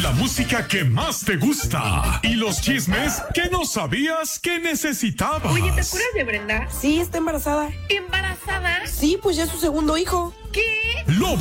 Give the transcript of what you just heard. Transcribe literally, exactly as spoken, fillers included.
la música que más te gusta y los chismes que no sabías que necesitabas. Oye, ¿te acuerdas de Brenda? Sí, está embarazada. ¿Embarazada? Sí, pues ya es su segundo hijo. ¿Qué? Lo